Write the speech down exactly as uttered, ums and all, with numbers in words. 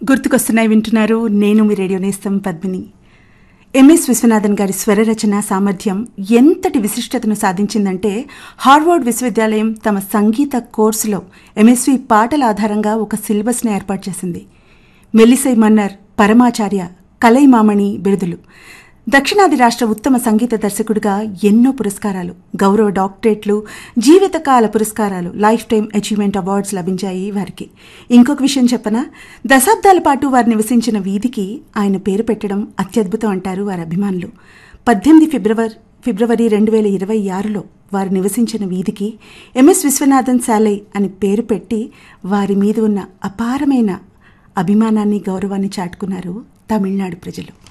గుర్తుకొస్తున్నాయి వింటున్నారు. నేను మీ రేడియో నేస్తం పద్మిని. ఎంఎస్ విశ్వనాథన్ గారి స్వర రచన సామర్థ్యం ఎంతటి విశిష్టతను సాధించిందంటే, హార్వర్డ్ విశ్వవిద్యాలయం తమ సంగీత కోర్సులో ఎంఎస్వి పాటల ఆధారంగా ఒక సిలబస్ని ఏర్పాటు చేసింది. మెల్లిసై మన్నర్, పరమాచార్య, కలైమామణి బిరుదులు, దక్షిణాది రాష్ట్ర ఉత్తమ సంగీత దర్శకుడిగా ఎన్నో పురస్కారాలు, గౌరవ డాక్టరేట్లు, జీవితకాల పురస్కారాలు, లైఫ్ టైం అచీవ్మెంట్ అవార్డ్స్ లభించాయి వారికి. ఇంకొక విషయం చెప్పనా, దశాబ్దాల పాటు వారు నివసించిన వీధికి ఆయన పేరు పెట్టడం అత్యద్భుతం అంటారు వారి అభిమానులు. పద్దెనిమిది ఫిబ్రవరి ఫిబ్రవరి రెండు వేల ఇరవై ఆరులో వారు నివసించిన వీధికి ఎంఎస్ విశ్వనాథన్ శాలై అని పేరు పెట్టి వారి మీద ఉన్న అపారమైన అభిమానాన్ని, గౌరవాన్ని చాటుకున్నారు తమిళనాడు ప్రజలు.